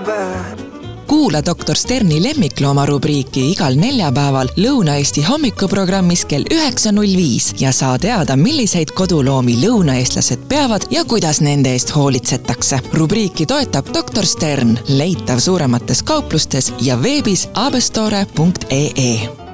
bad. Kuula Dr. Sterni lemmiklooma rubriiki igal neljapäeval Lõuna-Eesti hommikuprogrammis kell 9.05 ja saa teada, milliseid koduloomi lõunaeestlased peavad ja kuidas nende eest hoolitsetakse. Rubriiki toetab Dr. Stern, leitav suuremates kauplustes ja veebis abestore.ee.